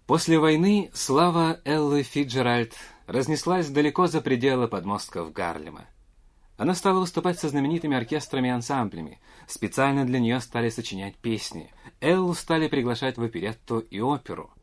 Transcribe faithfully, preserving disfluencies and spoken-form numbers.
После войны слава Эллы Фицджеральд разнеслась далеко за пределы подмостков Гарлема. Она стала выступать со знаменитыми оркестрами и ансамблями, специально для нее стали сочинять песни, Эллу стали приглашать в оперетту и оперу.